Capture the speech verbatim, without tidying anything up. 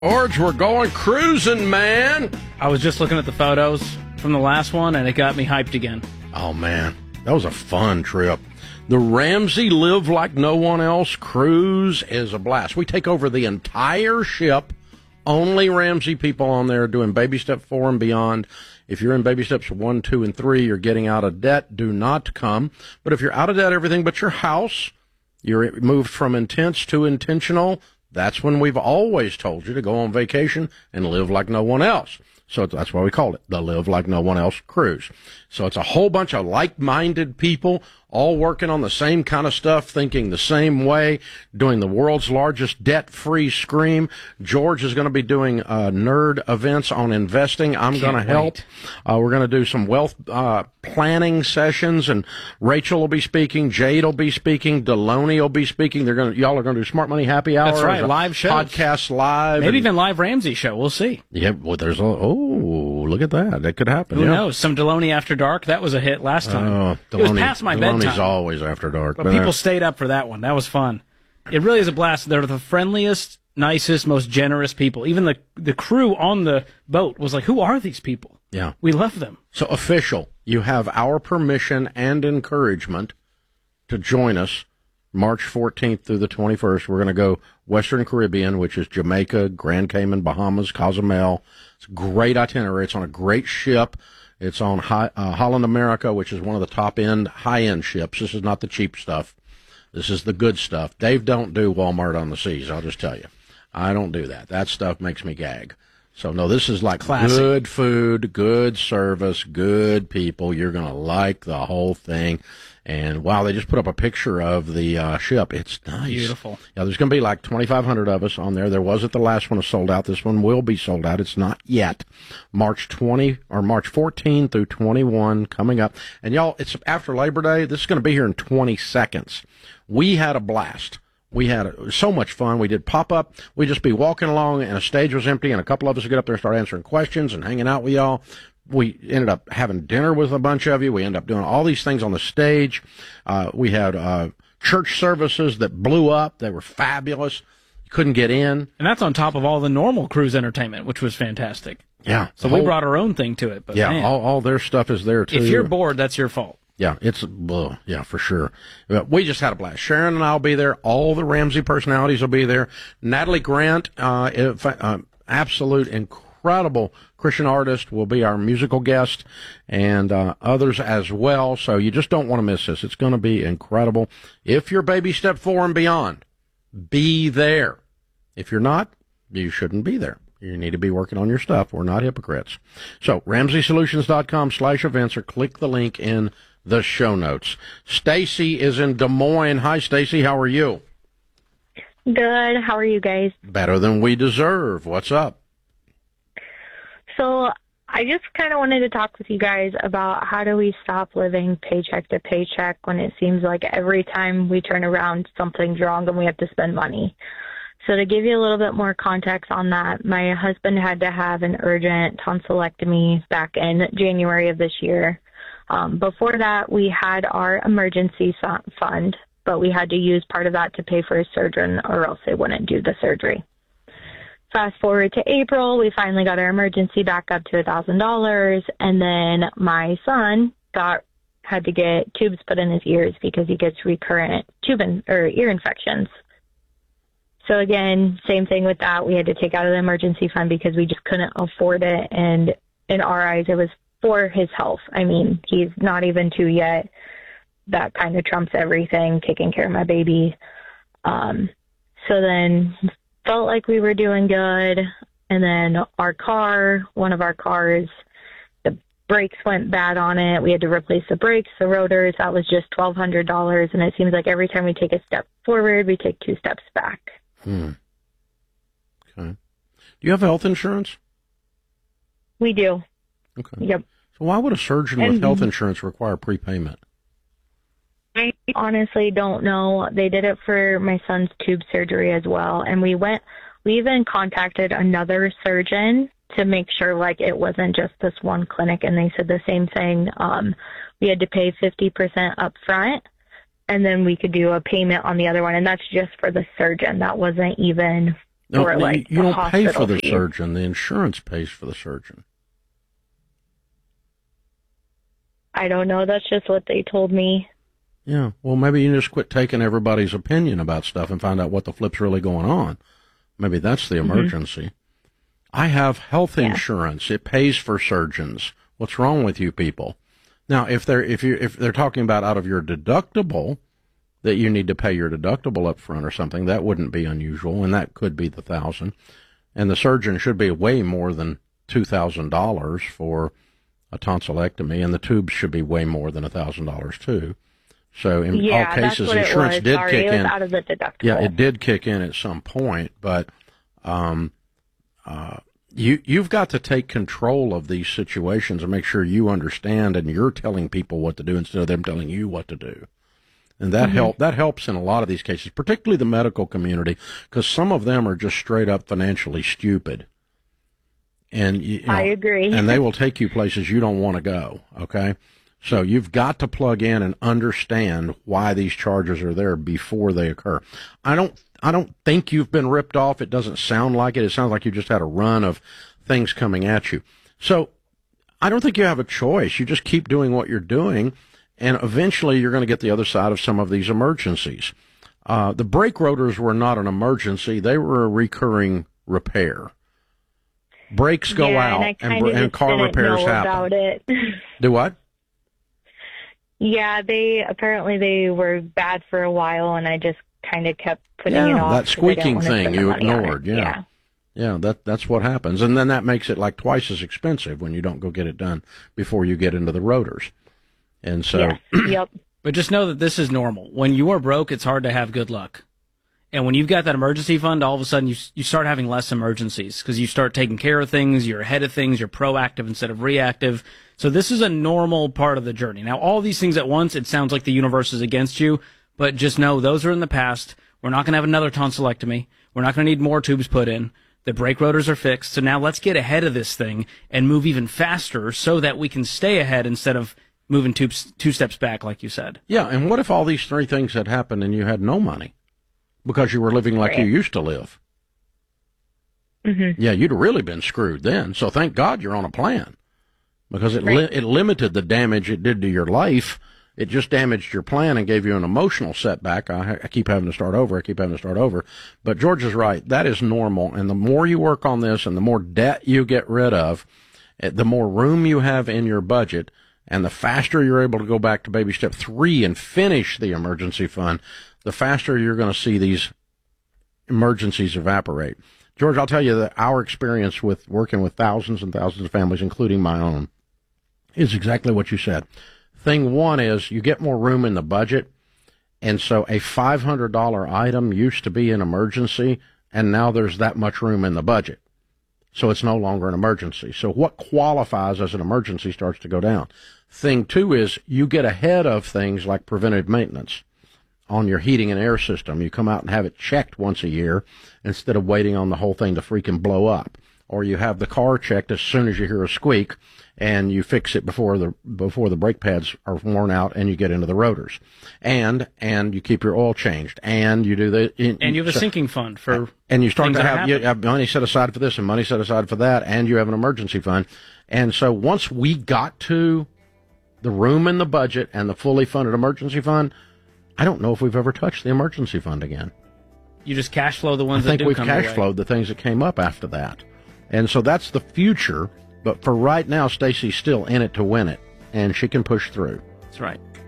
George, we're going cruising, man. I was just looking at the photos from the last one, and it got me hyped again. Oh, man. That was a fun trip. The Ramsey Live Like No One Else cruise is a blast. We take over the entire ship. Only Ramsey people on there doing baby step four and beyond. If you're in baby steps one, two, and three, you're getting out of debt. Do not come. But if you're out of debt, everything but your house, you're moved from intense to intentional. That's when we've always told you to go on vacation and live like no one else. So that's why we called it the Live Like No One Else cruise. So it's a whole bunch of like-minded people all working on the same kind of stuff, thinking the same way, doing the world's largest debt-free scream. George is going to be doing uh, nerd events on investing. I'm going to help. Uh, we're going to do some wealth uh, planning sessions, and Rachel will be speaking. Jade will be speaking. Deloney will be speaking. They're going to, y'all are going to do Smart Money Happy Hour. That's right, live shows. Podcast live. Maybe and, even live Ramsey show. We'll see. Yeah, well, there's a, oh, look at that. That could happen. Who yeah. knows? Some Deloney After Dark. That was a hit last time. Uh, Deloney, it was past my Deloney's bedtime. always after dark. But people stayed up for that one. That was fun. It really is a blast. They're the friendliest, nicest, most generous people. Even the the crew on the boat was like, who are these people? Yeah. We love them. So official, you have our permission and encouragement to join us March fourteenth through the twenty-first. We're going to go Western Caribbean, which is Jamaica, Grand Cayman, Bahamas, Cozumel. It's a great itinerary. It's on a great ship. It's on high, uh, Holland America, which is one of the top-end, high-end ships. This is not the cheap stuff. This is the good stuff. Dave don't do Walmart on the Seas, I'll just tell you. I don't do that. That stuff makes me gag. So, no, this is like Classic. Good food, good service, good people. You're going to like the whole thing. And, wow, they just put up a picture of the uh, ship. It's nice. Beautiful. Yeah, there's going to be like twenty-five hundred of us on there. There was at the last one was sold out. This one will be sold out. It's not yet. March twentieth or March fourteenth through twenty-one coming up. And, y'all, it's after Labor Day. This is going to be here in twenty seconds. We had a blast. We had so much fun. We did pop-up. We'd just be walking along, and a stage was empty, and a couple of us would get up there and start answering questions and hanging out with y'all. We ended up having dinner with a bunch of you. We ended up doing all these things on the stage. Uh, we had uh, church services that blew up. They were fabulous. You couldn't get in. And that's on top of all the normal cruise entertainment, which was fantastic. Yeah. So we brought our own thing to it. But yeah, man, all, all their stuff is there, too. If you're bored, that's your fault. Yeah, it's, well, yeah, for sure. We just had a blast. Sharon and I will be there. All the Ramsey personalities will be there. Natalie Grant, uh, if, uh absolute incredible Christian artist, will be our musical guest, and uh, others as well. So you just don't want to miss this. It's going to be incredible. If you're baby step four and beyond, be there. If you're not, you shouldn't be there. You need to be working on your stuff. We're not hypocrites. So ramsey solutions dot com slash events, or click the link in the show notes. Stacy is in Des Moines. Hi, Stacy. How are you? Good. How are you guys? Better than we deserve. What's up? So I just kind of wanted to talk with you guys about how do we stop living paycheck to paycheck when it seems like every time we turn around something's wrong and we have to spend money. So to give you a little bit more context on that, my husband had to have an urgent tonsillectomy back in January of this year. Um, before that, we had our emergency fund, but we had to use part of that to pay for a surgeon, or else they wouldn't do the surgery. Fast forward to April, we finally got our emergency back up to one thousand dollars, and then my son got had to get tubes put in his ears because he gets recurrent tube in, or ear infections. So again, same thing with that. We had to take out of the emergency fund because we just couldn't afford it, and in our eyes, it was for his health. I mean, he's not even two yet. That kind of trumps everything, taking care of my baby. Um, so then felt like we were doing good. And then our car, one of our cars, the brakes went bad on it. We had to replace the brakes, the rotors. That was just twelve hundred dollars. And it seems like every time we take a step forward, we take two steps back. Hmm. Okay. Do you have health insurance? We do. Okay. Yep. So why would a surgeon and, with health insurance require prepayment? I honestly don't know. They did it for my son's tube surgery as well. And we went, we even contacted another surgeon to make sure like it wasn't just this one clinic. And they said the same thing. Um, we had to pay fifty percent up front, and then we could do a payment on the other one. And that's just for the surgeon. That wasn't even No, for no, like you the don't pay for hospital the fee. surgeon. The insurance pays for the surgeon. I don't know. That's just what they told me. Yeah, well, maybe you just quit taking everybody's opinion about stuff and find out what the flip's really going on. Maybe that's the emergency. Mm-hmm. I have health yeah. insurance. It pays for surgeons. What's wrong with you people? Now, if they're if you if they're talking about out of your deductible, that you need to pay your deductible up front or something, that wouldn't be unusual, and that could be the thousand. And the surgeon should be way more than two thousand dollars for a tonsillectomy, and the tubes should be way more than a thousand dollars too. So in yeah, all cases, that's what insurance it was. did Sorry, kick it was in. Out of the deductible. Yeah, it did kick in at some point, but um, uh, you you've got to take control of these situations and make sure you understand, and you're telling people what to do instead of them telling you what to do. And that mm-hmm. help that helps in a lot of these cases, particularly the medical community, because some of them are just straight up financially stupid. And you know, I agree. And they will take you places you don't want to go. Okay, so you've got to plug in and understand why these charges are there before they occur. I don't I don't think you've been ripped off. It doesn't sound like it. It sounds like you just had a run of things coming at you. So I don't think you have a choice. You just keep doing what you're doing. And eventually you're going to get the other side of some of these emergencies. Uh, the brake rotors were not an emergency. They were a recurring repair. Brakes go yeah, out and, and, and car repairs know happen. About it. Do what? Yeah, they apparently they were bad for a while, and I just kind of kept putting yeah, it off. That squeaking thing you ignored. Yeah. yeah. Yeah, that that's what happens. And then that makes it like twice as expensive when you don't go get it done before you get into the rotors. And so, yes. Yep. But just know that this is normal. When you are broke, it's hard to have good luck. And when you've got that emergency fund, all of a sudden you you start having less emergencies because you start taking care of things, you're ahead of things, you're proactive instead of reactive. So this is a normal part of the journey. Now, all these things at once, it sounds like the universe is against you, but just know those are in the past. We're not going to have another tonsillectomy. We're not going to need more tubes put in. The brake rotors are fixed. So now let's get ahead of this thing and move even faster so that we can stay ahead instead of moving two, two steps back, like you said. Yeah, and what if all these three things had happened and you had no money because you were living like you used to live? Mm-hmm. Yeah, you'd have really been screwed then. So thank God you're on a plan because it right. li- it limited the damage it did to your life. It just damaged your plan and gave you an emotional setback. I, I keep having to start over. I keep having to start over. But George is right. That is normal. And the more you work on this and the more debt you get rid of, the more room you have in your budget, and the faster you're able to go back to baby step three and finish the emergency fund, the faster you're going to see these emergencies evaporate. George, I'll tell you that our experience with working with thousands and thousands of families, including my own, is exactly what you said. Thing one is you get more room in the budget, and so a five hundred dollars item used to be an emergency, and now there's that much room in the budget. So it's no longer an emergency. So what qualifies as an emergency starts to go down. Thing two is you get ahead of things like preventive maintenance on your heating and air system. You come out and have it checked once a year instead of waiting on the whole thing to freaking blow up. Or you have the car checked as soon as you hear a squeak, and you fix it before the before the brake pads are worn out, and you get into the rotors, and and you keep your oil changed, and you do the in, and you have a so, sinking fund for and you start things to that have, you have money set aside for this and money set aside for that, and you have an emergency fund, and so once we got to the room in the budget and the fully funded emergency fund, I don't know if we've ever touched the emergency fund again. You just cash flow the ones I think that do we've come cash your way. flowed the things that came up after that. And so that's the future. But for right now, Stacy's still in it to win it, and she can push through. That's right.